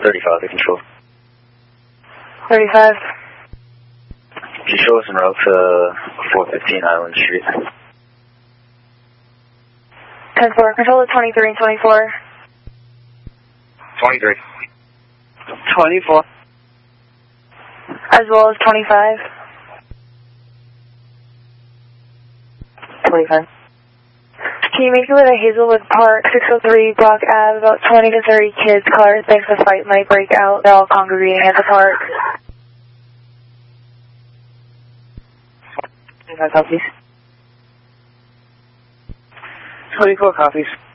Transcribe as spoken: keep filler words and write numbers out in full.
thirty-five to control. thirty-five. Could you show us en route to four fifteen Island Street? ten four, control to twenty-three and twenty-four. twenty-three. twenty-four. As well as twenty-five. twenty-five. Can you make it to Hazelwood Park, six oh three Block Ave, about twenty to thirty kids, cars, thanks to fight might break out, they're all congregating at the park. twenty-five copies. twenty-four copies.